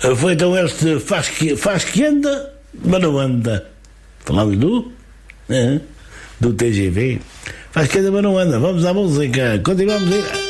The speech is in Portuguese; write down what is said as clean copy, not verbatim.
Foi então este faz que anda, mas não anda. Falamos do TGV. Faz que anda, mas não anda. Vamos à música. Continuamos a ir.